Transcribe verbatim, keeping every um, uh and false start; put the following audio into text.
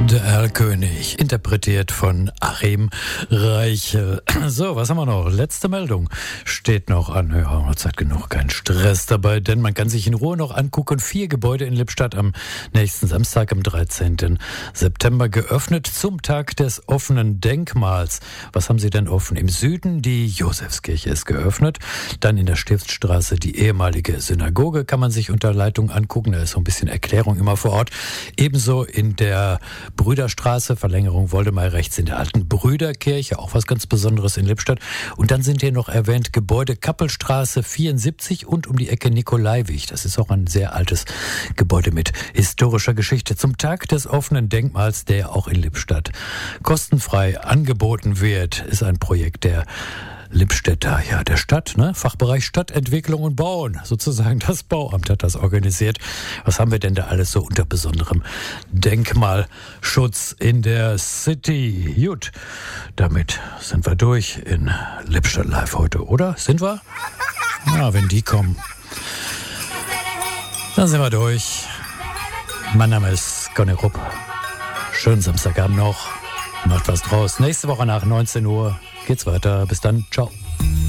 Der Erlkönig, interpretiert von Achim Reichel. So, was haben wir noch? Letzte Meldung steht noch an. Ja, noch Zeit genug, kein Stress dabei, denn man kann sich in Ruhe noch angucken. Vier Gebäude in Lippstadt am nächsten Samstag, am dreizehnten September, geöffnet zum Tag des offenen Denkmals. Was haben Sie denn offen? Im Süden die Josefskirche ist geöffnet. Dann in der Stiftsstraße die ehemalige Synagoge kann man sich unter Leitung angucken. Da ist so ein bisschen Erklärung immer vor Ort. Ebenso in der Brüderstraße, Verlängerung Woldemar rechts in der alten Brüderkirche, auch was ganz Besonderes in Lippstadt. Und dann sind hier noch erwähnt Gebäude Kappelstraße vierundsiebzig und um die Ecke Nikolaiweg. Das ist auch ein sehr altes Gebäude mit historischer Geschichte. Zum Tag des offenen Denkmals, der auch in Lippstadt kostenfrei angeboten wird, ist ein Projekt der Lippstädter, ja, der Stadt, ne? Fachbereich Stadtentwicklung und Bauen, sozusagen das Bauamt hat das organisiert. Was haben wir denn da alles so unter besonderem Denkmalschutz in der City? Gut, damit sind wir durch in Lippstadt Live heute, oder? Sind wir? Ja, wenn die kommen, dann sind wir durch. Mein Name ist Conny Rupp. Schönen Samstagabend noch. Macht was draus. Nächste Woche nach neunzehn Uhr geht's weiter. Bis dann. Ciao.